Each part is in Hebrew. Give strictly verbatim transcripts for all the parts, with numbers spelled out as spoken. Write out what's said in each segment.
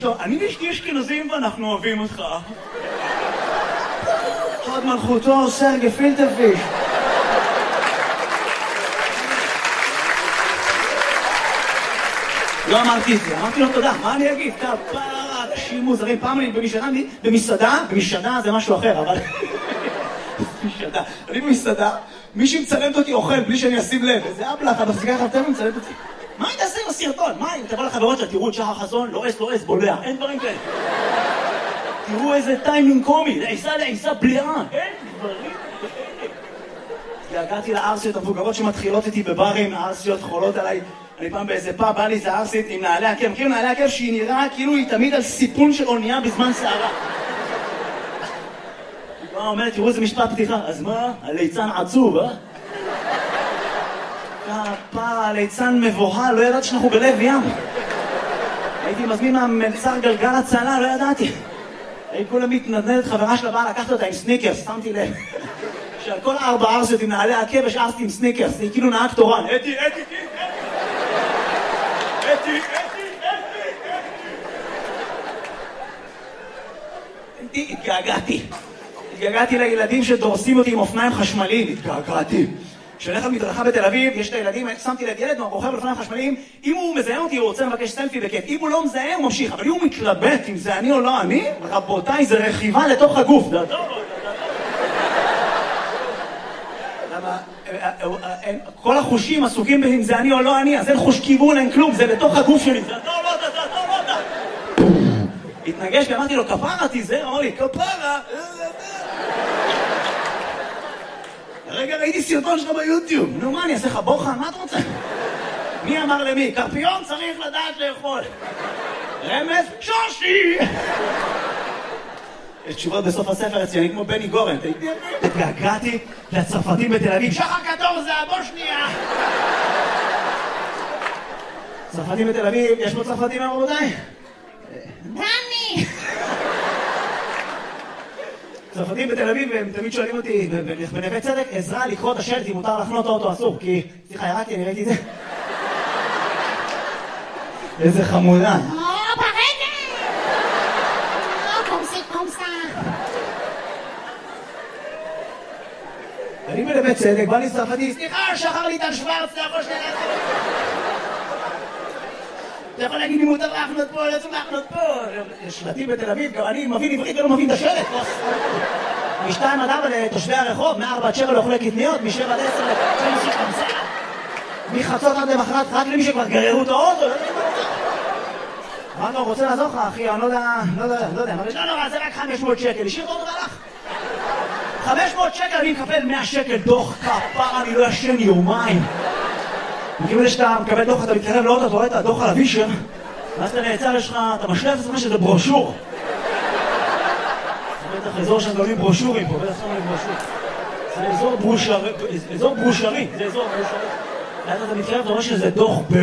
טוב, אני ואשתי אשכנזים ואנחנו אוהבים אותך. חוד מלכותו, סר גפילטר פיש. לא אמרתי את זה, אמרתי לו תודה, מה אני אגיד? כפרה, אנשים מוזרים, פעם אני במסעדה, במסעדה, במסעדה זה משהו אחר, אבל... במסעדה, אני במסעדה, מישהי מצלמת אותי אוכל בלי שאני אשים לב, איזה אבלח, אתה מפסיקה לך טבע ומצלמת אותי. מה היא תעשה עם הסרטון? מה אם תבוא לחברות שלה, תראו את שחר חסון, לא אס, לא אס, בולע, אין דברים כאלה. תראו איזה טיימינג קומי, לעיסה לעיסה בליעה, אין דברים כאלה. הגעתי לארסיות המבוגרות שמתחילות איתי בברים, הארסיות חולות עליי. אני פעם באיזה פאב, בא לי איזה ארסית עם נעלי עקב, מכירים נעלי עקב שהיא נראה כאילו היא תמיד על סיפון של אונייה בזמן שערה. היא באה אומרת, תראו איזה משפט פתיחה, אז מה? הליצן עצוב, אה? כפרה, הליצן מבוהל, לא ידעתי שאנחנו בלב ים. הייתי מזמין מהמלצר גלגל הצלה, לא ידעתי. הייתי כולה מתנדנדת, חברה שלה באה לקחת אותה עם סניקרס, שמתי לב. שעל כל ארבע ארסיות עם נעלי עקב יש ארסית עם סניקרס, היא כאילו נהג תורן. אתי, אתי, אתי, אתי, אתי, אתי. התגעגעתי. התגעגעתי לילדים שדורסים אותי עם אופניים חשמליים. התגעגעתי. כשאני על מדרכה בתל אביב, יש את הילדים, שמתי ליד ילד, רוכב על אופניים חשמליים, אם הוא מזהה אותי, הוא רוצה לבקש סלפי בכיף. אם הוא לא מזהה, הוא ממשיך. אבל אם הוא מתלבט אם זה אני או לא אני, רבותיי, זה רכיבה לתוך הגוף. למה? כל החושים עסוקים אם זה אני או לא אני, אז אין חוש כיוון, אין כלום, זה לתוך הגוף שלי. זה אתה או לא אתה, זה אתה או לא אתה. התנגש ואמרתי לו, כפרה תיזהר, אמר לי, כפרה. רגע, ראיתי סרטון שלך ביוטיוב. נו, מה, אני אעשה לך בוחן? מה אתה רוצה? מי אמר למי? קרפיון צריך לדעת לאכול. רמז? שושי! יש תשובות בסוף הספר אצלי, אני כמו בני גורן. התגעגעתי לצרפתים בתל אביב. שחר קטור זה הבושניה! צרפתים בתל אביב, יש פה צרפתים רבותיי? דני! צרפתים בתל אביב, הם תמיד שואלים אותי בנווה צדק, עזרה לקרוא את השלט אם מותר לחנות אוטו אסור, כי... סליחה, ירדתי, אני ראיתי את זה. איזה חמודה. או, ברגע! או, קומסי, קומסה. אני בנווה צדק, בא לי צרפתי, סליחה, שחר ליטל שוורץ, אתה יכול שנייה לעשות. אתה יכול להגיד לי מותר לחנות פה, לא צריך לחנות פה. יש שלטים בתל אביב, גם אני מבין עברית ולא מבין את השלט. משתיים עד ארבע לתושבי הרחוב, מארבע עד שבע לאוכלי קטניות, משבע עד עשר לתושבי חמסה. מחצות עד למחרת, רק למי שכבר גררו את האוטו. אמרנו, רוצה לעזור לך, אחי, אני לא יודע, לא יודע, לא יודע. לא נורא, זה רק חמש מאות שקל, השאיר את האוטו והלך. חמש מאות שקל, אני מקבל מאה שקל דוח כפר, אני לא ישן יומיים. מכיוון שאתה מקבל דוח, אתה מתקרב לאוטו, אתה רואה את הדוח על הווישר, ואז אתה נעצר, יש לך, אתה משלב את עצמך שזה ברושור. זה בטח אזור שהם גולים ברושורים פה, בטח שמים ברושור. זה אזור ברושרי, אזור ברושרי, זה אזור ברושרי. ואז אתה מתקרב, אתה רואה שזה דוח ב...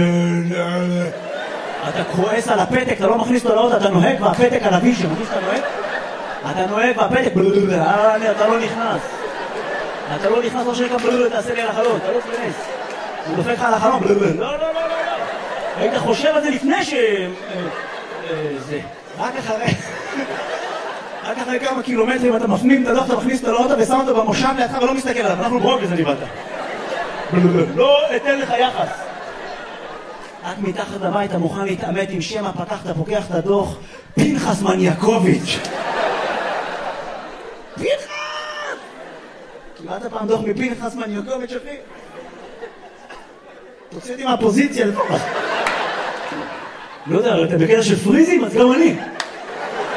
אתה כועס על הפתק, אתה לא מכניס אותו לאוטו, אתה נוהג והפתק על הווישר, מכניס אתה נוהג? אתה נוהג והפתק, אתה לא נכנס. אתה לא נכנס, לא שנקרא, תעשה לי על החלון, אתה לא תכנס. הוא דופק לך על החלום, לא, לא, לא, לא, לא. היית חושב על זה לפני ש... זה. רק אחרי... רק אחרי כמה קילומטרים אתה מפנים את הדוח, אתה מכניס את האוטו ושם אותו במושב לידך ולא מסתכל עליו. אנחנו ברוק לזה נבלת. לא אתן לך יחס. רק מתחת לבית אתה מוכן להתעמת עם שמה, פתחת, פוקח את הדוח, פנחס מניאקוביץ'. פנחס! קיבלת פעם דוח מפנחס מניאקוביץ', אחי? תוציא אותי מהפוזיציה לפחות. לא יודע, אתה בקטע של פריזים, אז גם אני.